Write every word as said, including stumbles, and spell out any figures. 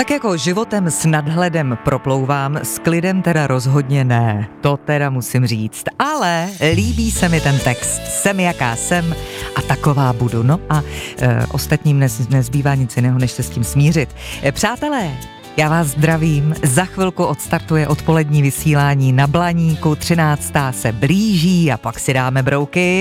Tak jako životem s nadhledem proplouvám, s klidem teda rozhodně ne, to teda musím říct, ale líbí se mi ten text, jsem jaká jsem a taková budu, no a e, ostatním nez, nezbývá nic jiného, než se s tím smířit. E, přátelé, já vás zdravím, za chvilku odstartuje odpolední vysílání na Blaníku, třináctá se blíží a pak si dáme brouky.